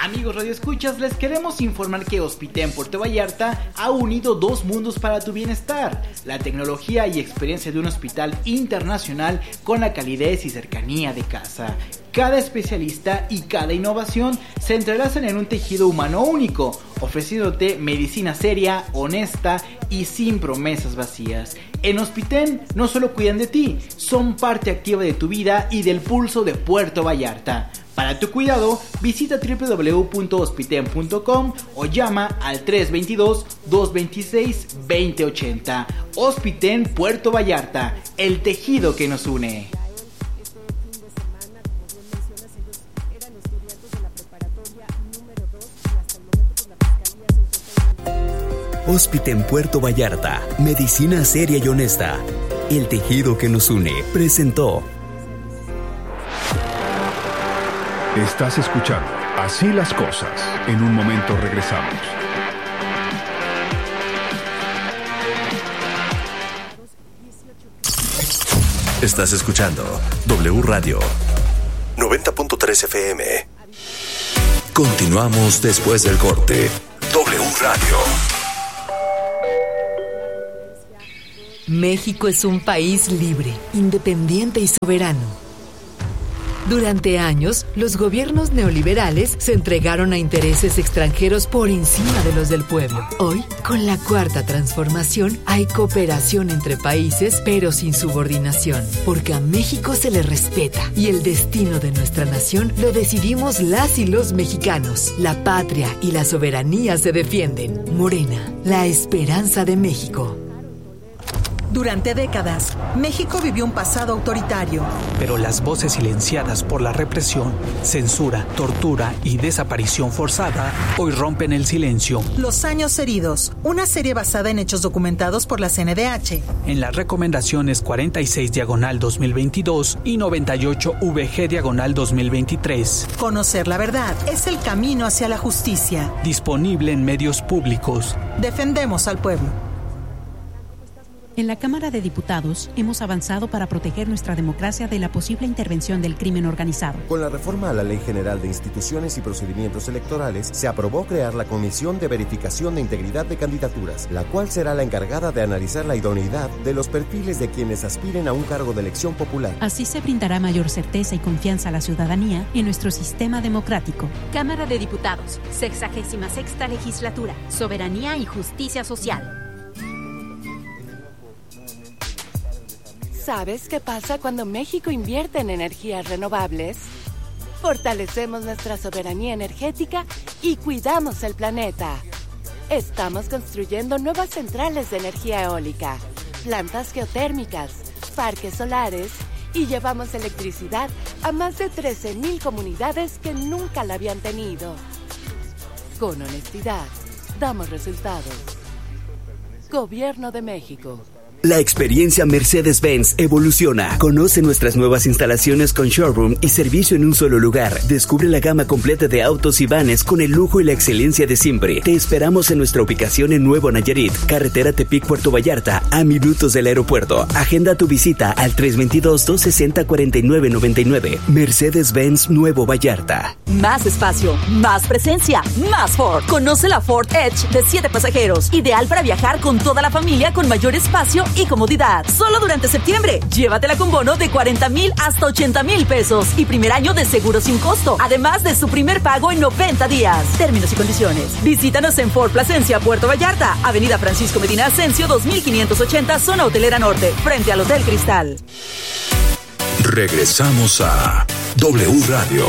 Amigos radioescuchas, les queremos informar que Hospitén Puerto Vallarta ha unido dos mundos para tu bienestar: la tecnología y experiencia de un hospital internacional con la calidez y cercanía de casa. Cada especialista y cada innovación se entrelazan en un tejido humano único, ofreciéndote medicina seria, honesta y sin promesas vacías. En Hospitén no solo cuidan de ti, son parte activa de tu vida y del pulso de Puerto Vallarta. Para tu cuidado, visita www.hospiten.com o llama al 322-226-2080. Hospitén Puerto Vallarta, el tejido que nos une. Hospitén Puerto Vallarta, medicina seria y honesta, el tejido que nos une, presentó. Estás escuchando Así las Cosas. En un momento regresamos. Estás escuchando W Radio 90.3 FM. Continuamos después del corte. W Radio. México es un país libre, independiente y soberano. Durante años, los gobiernos neoliberales se entregaron a intereses extranjeros por encima de los del pueblo. Hoy, con la Cuarta Transformación, hay cooperación entre países, pero sin subordinación, porque a México se le respeta y el destino de nuestra nación lo decidimos las y los mexicanos. La patria y la soberanía se defienden. Morena, la esperanza de México. Durante décadas, México vivió un pasado autoritario. Pero las voces silenciadas por la represión, censura, tortura y desaparición forzada hoy rompen el silencio. Los años heridos, una serie basada en hechos documentados por la CNDH. En las recomendaciones 46/2022 y 98/VG/2023. Conocer la verdad es el camino hacia la justicia. Disponible en medios públicos. Defendemos al pueblo. En la Cámara de Diputados hemos avanzado para proteger nuestra democracia de la posible intervención del crimen organizado. Con la reforma a la Ley General de Instituciones y Procedimientos Electorales, se aprobó crear la Comisión de Verificación de Integridad de Candidaturas, la cual será la encargada de analizar la idoneidad de los perfiles de quienes aspiren a un cargo de elección popular. Así se brindará mayor certeza y confianza a la ciudadanía en nuestro sistema democrático. Cámara de Diputados, 66ª Legislatura, Soberanía y Justicia Social. ¿Sabes qué pasa cuando México invierte en energías renovables? Fortalecemos nuestra soberanía energética y cuidamos el planeta. Estamos construyendo nuevas centrales de energía eólica, plantas geotérmicas, parques solares y llevamos electricidad a más de 13,000 comunidades que nunca la habían tenido. Con honestidad, damos resultados. Gobierno de México. La experiencia Mercedes-Benz evoluciona. Conoce nuestras nuevas instalaciones con showroom y servicio en un solo lugar. Descubre la gama completa de autos y vanes con el lujo y la excelencia de siempre. Te esperamos en nuestra ubicación en Nuevo Nayarit, carretera Tepic-Puerto Vallarta, a minutos del aeropuerto. Agenda tu visita al 322-260-4999. Mercedes-Benz Nuevo Vallarta. Más espacio, más presencia, más Ford. Conoce la Ford Edge de 7 pasajeros. Ideal para viajar con toda la familia con mayor espacio y comodidad. Solo durante septiembre. Llévatela con bono de 40,000 hasta 80,000 pesos y primer año de seguro sin costo. Además de su primer pago en 90 días. Términos y condiciones. Visítanos en Ford Plasencia, Puerto Vallarta, Avenida Francisco Medina Ascencio, 2580, zona hotelera norte, frente al Hotel Cristal. Regresamos a W Radio.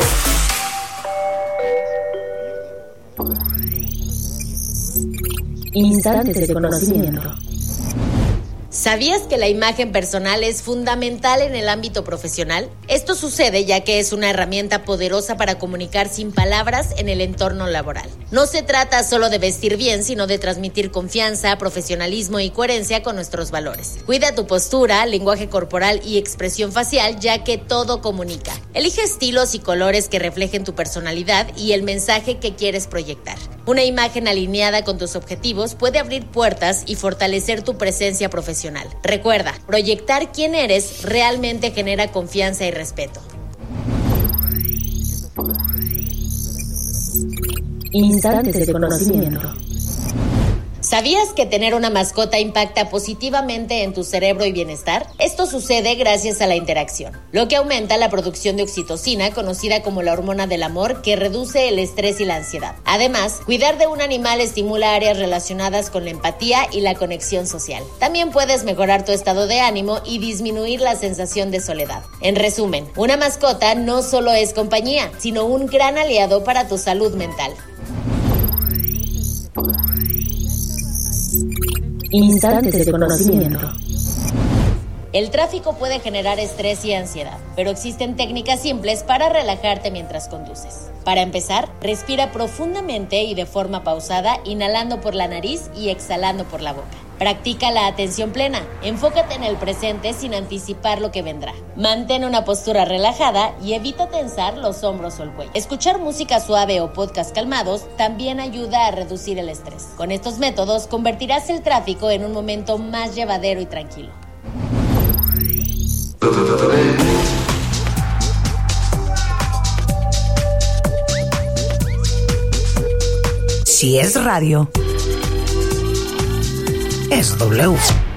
Instantes de conocimiento. ¿Sabías que la imagen personal es fundamental en el ámbito profesional? Esto sucede ya que es una herramienta poderosa para comunicar sin palabras en el entorno laboral. No se trata solo de vestir bien, sino de transmitir confianza, profesionalismo y coherencia con nuestros valores. Cuida tu postura, lenguaje corporal y expresión facial, ya que todo comunica. Elige estilos y colores que reflejen tu personalidad y el mensaje que quieres proyectar. Una imagen alineada con tus objetivos puede abrir puertas y fortalecer tu presencia profesional. Recuerda, proyectar quién eres realmente genera confianza y respeto. Instantes de conocimiento. ¿Sabías que tener una mascota impacta positivamente en tu cerebro y bienestar? Esto sucede gracias a la interacción, lo que aumenta la producción de oxitocina, conocida como la hormona del amor, que reduce el estrés y la ansiedad. Además, cuidar de un animal estimula áreas relacionadas con la empatía y la conexión social. También puedes mejorar tu estado de ánimo y disminuir la sensación de soledad. En resumen, una mascota no solo es compañía, sino un gran aliado para tu salud mental. Instantes de conocimiento. El tráfico puede generar estrés y ansiedad, pero existen técnicas simples para relajarte mientras conduces. Para empezar, respira profundamente y de forma pausada, inhalando por la nariz y exhalando por la boca. Practica la atención plena. Enfócate en el presente sin anticipar lo que vendrá. Mantén una postura relajada y evita tensar los hombros o el cuello. Escuchar música suave o podcast calmados también ayuda a reducir el estrés. Con estos métodos convertirás el tráfico en un momento más llevadero y tranquilo. Si es radio, es W.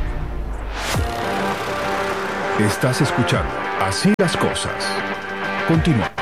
Estás escuchando Así las Cosas. Continúa.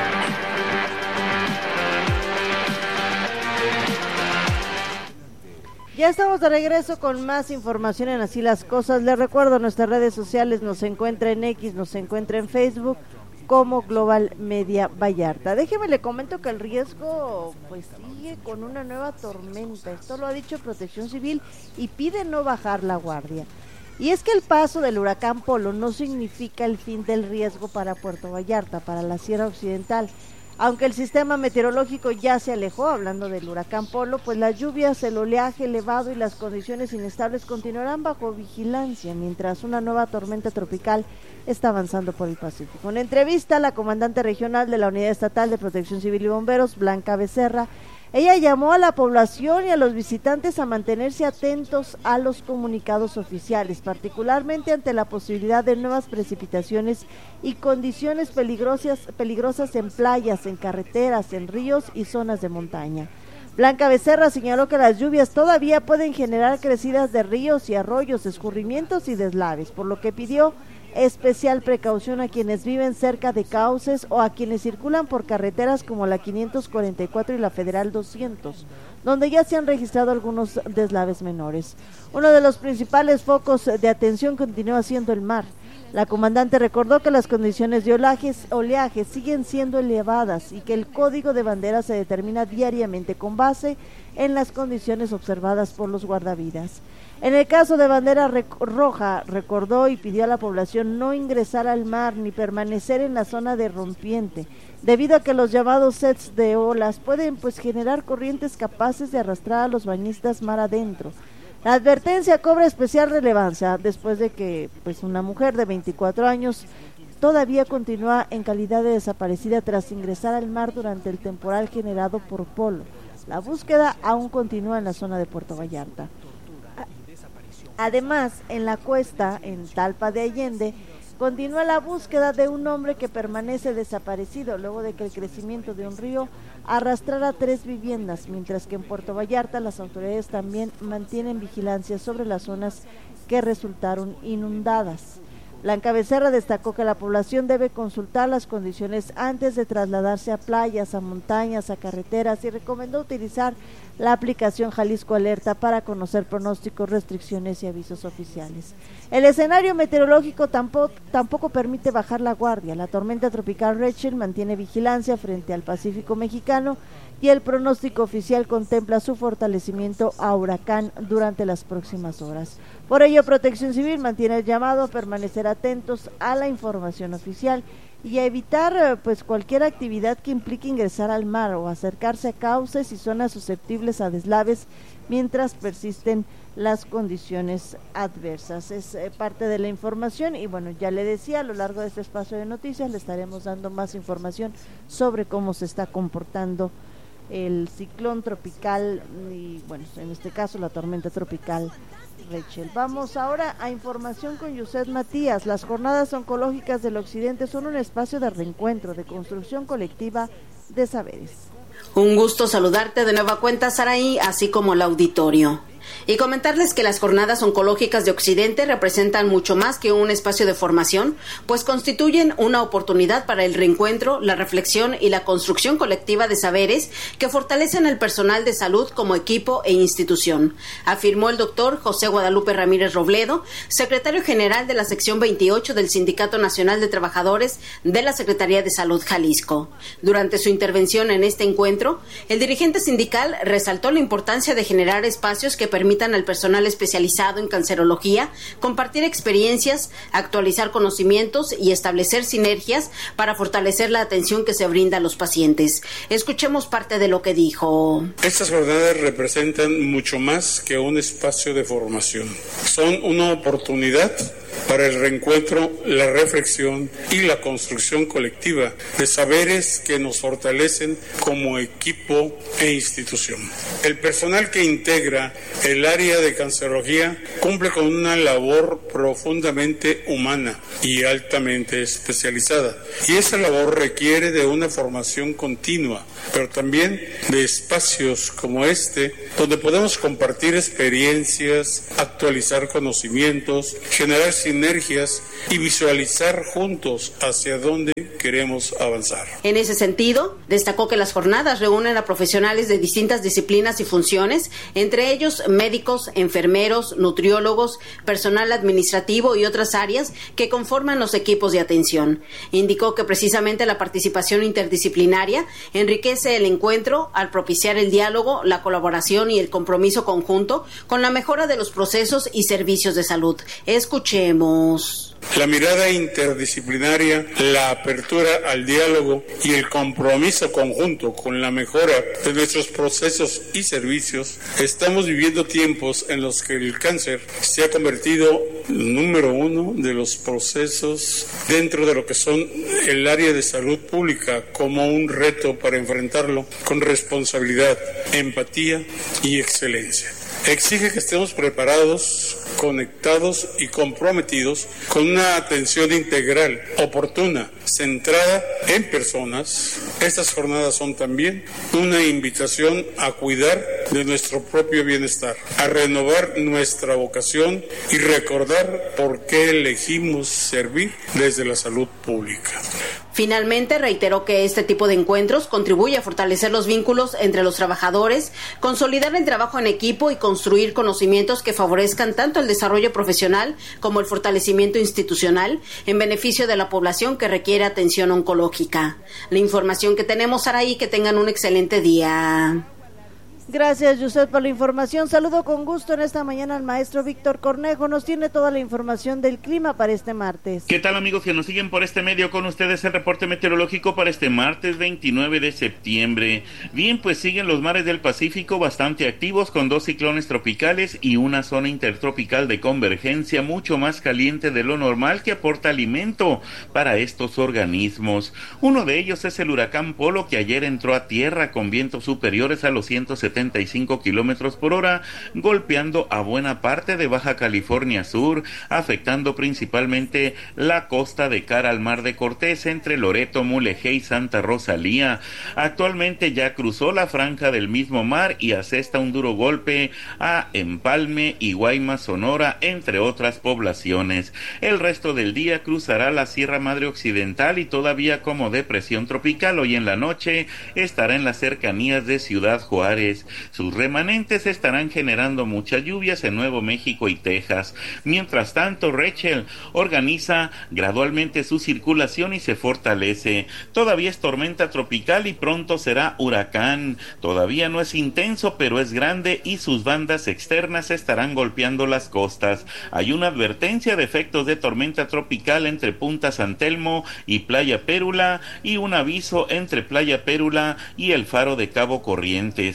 Ya estamos de regreso con más información en Así las Cosas. Les recuerdo, nuestras redes sociales nos encuentra en X, nos encuentra en Facebook como Global Media Vallarta. Déjeme le comento que el riesgo pues sigue con una nueva tormenta. Esto lo ha dicho Protección Civil y pide no bajar la guardia. Y es que el paso del huracán Polo no significa el fin del riesgo para Puerto Vallarta, para la Sierra Occidental. Aunque el sistema meteorológico ya se alejó, hablando del huracán Polo, pues las lluvias, el oleaje elevado y las condiciones inestables continuarán bajo vigilancia, mientras una nueva tormenta tropical está avanzando por el Pacífico. En entrevista a la comandante regional de la Unidad Estatal de Protección Civil y Bomberos, Blanca Becerra, ella llamó a la población y a los visitantes a mantenerse atentos a los comunicados oficiales, particularmente ante la posibilidad de nuevas precipitaciones y condiciones peligrosas en playas, en carreteras, en ríos y zonas de montaña. Blanca Becerra señaló que las lluvias todavía pueden generar crecidas de ríos y arroyos, escurrimientos y deslaves, por lo que pidió especial precaución a quienes viven cerca de cauces o a quienes circulan por carreteras como la 544 y la Federal 200, donde ya se han registrado algunos deslaves menores. Uno de los principales focos de atención continúa siendo el mar. La comandante recordó que las condiciones de oleaje siguen siendo elevadas y que el código de bandera se determina diariamente con base en las condiciones observadas por los guardavidas. En el caso de bandera roja, recordó y pidió a la población no ingresar al mar ni permanecer en la zona de rompiente, debido a que los llamados sets de olas pueden generar corrientes capaces de arrastrar a los bañistas mar adentro. La advertencia cobra especial relevancia después de que una mujer de 24 años todavía continúa en calidad de desaparecida tras ingresar al mar durante el temporal generado por Polo. La búsqueda aún continúa en la zona de Puerto Vallarta. Además, en la cuesta, en Talpa de Allende, continúa la búsqueda de un hombre que permanece desaparecido luego de que el crecimiento de un río arrastrara 3 viviendas, mientras que en Puerto Vallarta las autoridades también mantienen vigilancia sobre las zonas que resultaron inundadas. Blanca Becerra destacó que la población debe consultar las condiciones antes de trasladarse a playas, a montañas, a carreteras y recomendó utilizar la aplicación Jalisco Alerta para conocer pronósticos, restricciones y avisos oficiales. El escenario meteorológico tampoco permite bajar la guardia. La tormenta tropical Rachel mantiene vigilancia frente al Pacífico mexicano y el pronóstico oficial contempla su fortalecimiento a huracán durante las próximas horas. Por ello, Protección Civil mantiene el llamado a permanecer atentos a la información oficial y a evitar cualquier actividad que implique ingresar al mar o acercarse a cauces y zonas susceptibles a deslaves mientras persisten las condiciones adversas. Es parte de la información y ya le decía, a lo largo de este espacio de noticias le estaremos dando más información sobre cómo se está comportando el ciclón tropical y en este caso la tormenta tropical Rachel. Vamos ahora a información con Yuset Matías. Las jornadas oncológicas del occidente son un espacio de reencuentro, de construcción colectiva de saberes. Un gusto saludarte de nueva cuenta, Saraí, así como el auditorio. Y comentarles que las jornadas oncológicas de Occidente representan mucho más que un espacio de formación, pues constituyen una oportunidad para el reencuentro, la reflexión y la construcción colectiva de saberes que fortalecen al personal de salud como equipo e institución, afirmó el doctor José Guadalupe Ramírez Robledo, secretario general de la sección 28 del Sindicato Nacional de Trabajadores de la Secretaría de Salud Jalisco. Durante su intervención en este encuentro, el dirigente sindical resaltó la importancia de generar espacios que permitan al personal especializado en cancerología compartir experiencias, actualizar conocimientos y establecer sinergias para fortalecer la atención que se brinda a los pacientes. Escuchemos parte de lo que dijo. Estas jornadas representan mucho más que un espacio de formación. Son una oportunidad para el reencuentro, la reflexión y la construcción colectiva de saberes que nos fortalecen como equipo e institución. El personal que integra el área de cancerología cumple con una labor profundamente humana y altamente especializada. Y esa labor requiere de una formación continua, pero también de espacios como este, donde podemos compartir experiencias, actualizar conocimientos, generar sinergias y visualizar juntos hacia dónde queremos avanzar. En ese sentido, destacó que las jornadas reúnen a profesionales de distintas disciplinas y funciones, entre ellos médicos, enfermeros, nutriólogos, personal administrativo y otras áreas que conforman los equipos de atención. Indicó que precisamente la participación interdisciplinaria enriquece el encuentro al propiciar el diálogo, la colaboración y el compromiso conjunto con la mejora de los procesos y servicios de salud. Escuchemos. La mirada interdisciplinaria, la apertura al diálogo y el compromiso conjunto con la mejora de nuestros procesos y servicios. Estamos viviendo tiempos en los que el cáncer se ha convertido en número uno de los procesos dentro de lo que son el área de salud pública, como un reto para enfrentarlo con responsabilidad, empatía y excelencia. Exige que estemos preparados, conectados y comprometidos con una atención integral, oportuna, centrada en personas. Estas jornadas son también una invitación a cuidar de nuestro propio bienestar, a renovar nuestra vocación y recordar por qué elegimos servir desde la salud pública. Finalmente, reiteró que este tipo de encuentros contribuye a fortalecer los vínculos entre los trabajadores, consolidar el trabajo en equipo y construir conocimientos que favorezcan tanto el desarrollo profesional como el fortalecimiento institucional en beneficio de la población que requiere atención oncológica. La información que tenemos, Saraí, que tengan un excelente día. Gracias, Yusef, por la información. Saludo con gusto en esta mañana al maestro Víctor Cornejo. Nos tiene toda la información del clima para este martes. ¿Qué tal, amigos que nos siguen por este medio? Con ustedes el reporte meteorológico para este martes 29 de septiembre. Bien, pues siguen los mares del Pacífico bastante activos con 2 ciclones tropicales y una zona intertropical de convergencia mucho más caliente de lo normal que aporta alimento para estos organismos. Uno de ellos es el huracán Polo, que ayer entró a tierra con vientos superiores a los 175 kilómetros por hora, golpeando a buena parte de Baja California Sur, afectando principalmente la costa de cara al Mar de Cortés entre Loreto, Mulegé y Santa Rosalía. Actualmente ya cruzó la franja del mismo mar y asesta un duro golpe a Empalme y Guaymas, Sonora, entre otras poblaciones. El resto del día cruzará la Sierra Madre Occidental y todavía como depresión tropical. Hoy en la noche estará en las cercanías de Ciudad Juárez. Sus remanentes estarán generando muchas lluvias en Nuevo México y Texas. Mientras tanto, Rachel organiza gradualmente su circulación y se fortalece. Todavía es tormenta tropical y pronto será huracán. Todavía no es intenso, pero es grande y sus bandas externas estarán golpeando las costas. Hay una advertencia de efectos de tormenta tropical entre Punta San Telmo y Playa Pérula y un aviso entre Playa Pérula y el Faro de Cabo Corrientes. Por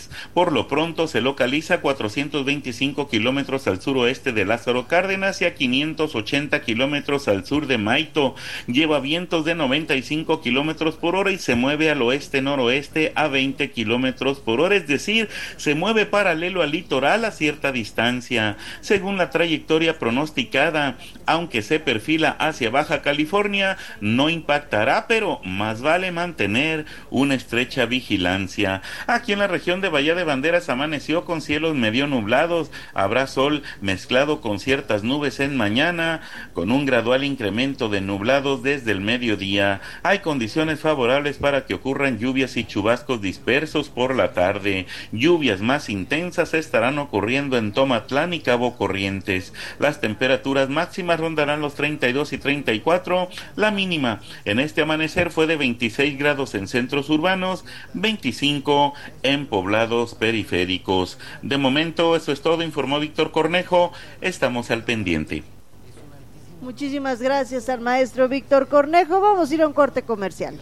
Por lo pronto se localiza 425 kilómetros al suroeste de Lázaro Cárdenas y a 580 kilómetros al sur de Maito. Lleva vientos de 95 kilómetros por hora y se mueve al oeste-noroeste a 20 kilómetros por hora, es decir, se mueve paralelo al litoral a cierta distancia. Según la trayectoria pronosticada, aunque se perfila hacia Baja California, no impactará, pero más vale mantener una estrecha vigilancia. Aquí en la región de Bahía de Banderas amaneció con cielos medio nublados, habrá sol mezclado con ciertas nubes en mañana, con un gradual incremento de nublados desde el mediodía. Hay condiciones favorables para que ocurran lluvias y chubascos dispersos por la tarde. Lluvias más intensas estarán ocurriendo en Tomatlán y Cabo Corrientes. Las temperaturas máximas rondarán los 32 y 34, la mínima en este amanecer fue de 26 grados en centros urbanos, 25 en poblados periféricos. De momento eso es todo, informó Víctor Cornejo, estamos al pendiente. Muchísimas gracias al maestro Víctor Cornejo. Vamos a ir a un corte comercial.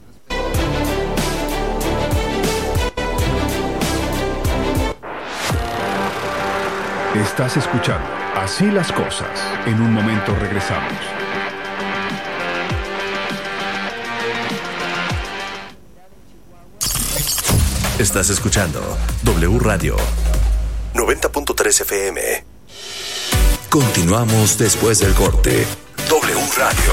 Estás escuchando Así las Cosas. En un momento regresamos. Estás escuchando W Radio 90.3 FM. Continuamos después del corte. W Radio.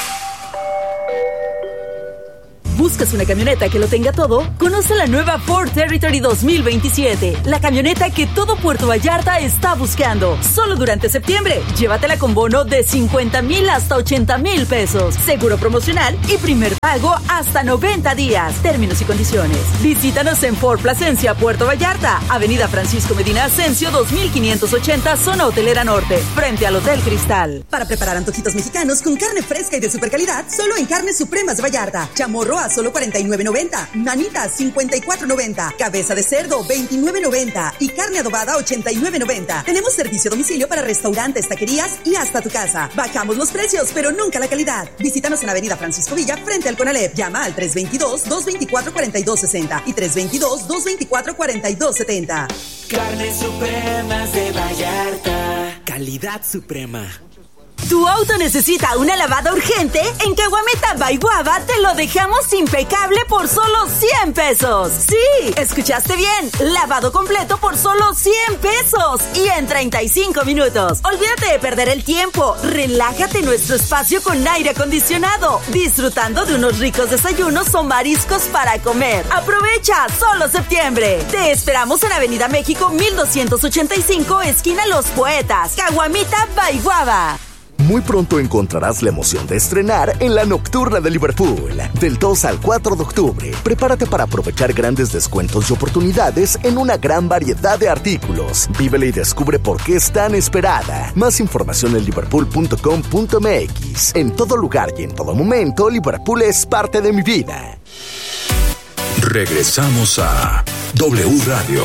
¿Buscas una camioneta que lo tenga todo? Conoce la nueva Ford Territory 2027, la camioneta que todo Puerto Vallarta está buscando. Solo durante septiembre, llévatela con bono de 50,000 hasta 80,000 pesos, seguro promocional y primer pago hasta 90 días. Términos y condiciones. Visítanos en Ford Plasencia, Puerto Vallarta, Avenida Francisco Medina Ascencio 2580, zona hotelera norte, frente al Hotel Cristal. Para preparar antojitos mexicanos con carne fresca y de super calidad, solo en Carnes Supremas de Vallarta. Chamorro a solo $49.90, manitas $54.90, cabeza de cerdo $29.90 y carne adobada $89.90. Tenemos servicio a domicilio para restaurantes, taquerías y hasta tu casa. Bajamos los precios, pero nunca la calidad. Visítanos en Avenida Francisco Villa, frente al Conalep. Llama al 322-224-4260 y 322-224-4270. Carnes Supremas de Vallarta. Calidad suprema. ¿Tu auto necesita una lavada urgente? En Caguameta by Guava te lo dejamos impecable por solo 100 pesos. Sí, escuchaste bien. Lavado completo por solo 100 pesos y en 35 minutos. Olvídate de perder el tiempo. Relájate en nuestro espacio con aire acondicionado, disfrutando de unos ricos desayunos o mariscos para comer. Aprovecha, solo septiembre. Te esperamos en Avenida México 1285, esquina Los Poetas, Caguamita by Guava. Muy pronto encontrarás la emoción de estrenar en la Nocturna de Liverpool. Del 2 al 4 de octubre, prepárate para aprovechar grandes descuentos y oportunidades en una gran variedad de artículos. Vívela y descubre por qué es tan esperada. Más información en liverpool.com.mx. En todo lugar y en todo momento, Liverpool es parte de mi vida. Regresamos a W Radio.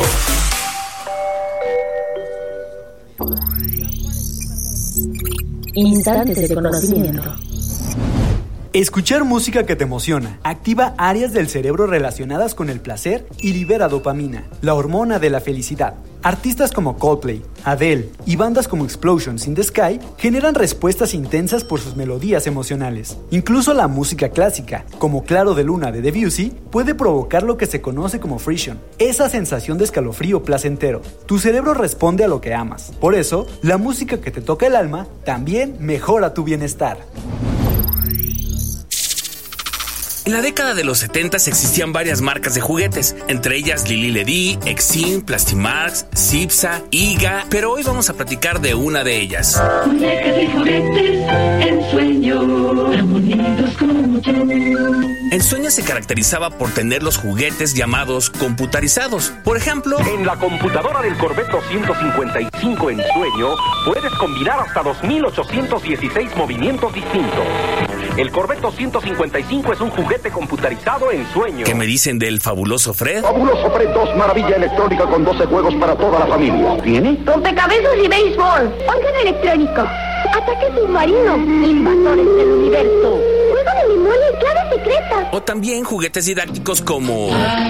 Instantes de conocimiento. Escuchar música que te emociona activa áreas del cerebro relacionadas con el placer y libera dopamina, la hormona de la felicidad. Artistas como Coldplay, Adele y bandas como Explosions in the Sky generan respuestas intensas por sus melodías emocionales. Incluso la música clásica, como Claro de Luna de Debussy, puede provocar lo que se conoce como frisson, esa sensación de escalofrío placentero. Tu cerebro responde a lo que amas. Por eso, la música que te toca el alma también mejora tu bienestar. En la década de los 70 existían varias marcas de juguetes, entre ellas Lili Ledy, Exim, Plastimax, Cipsa, Iga, pero hoy vamos a platicar de una de ellas. Muñecas y juguetes, Ensueño, unidos como yo. Ensueño se caracterizaba por tener los juguetes llamados computarizados. Por ejemplo, en la computadora del Corvette 255 Ensueño puedes combinar hasta 2,816 movimientos distintos. El Corvette 255 es un juguete computarizado Ensueño. ¿Qué me dicen del fabuloso Fred? Fabuloso Fred 2, maravilla electrónica con 12 juegos para toda la familia. ¿Tiene? Rompecabezas y béisbol. Órgano electrónico. Ataque submarino. Invasores del universo. Juego de memoria y claves secretas. O también juguetes didácticos como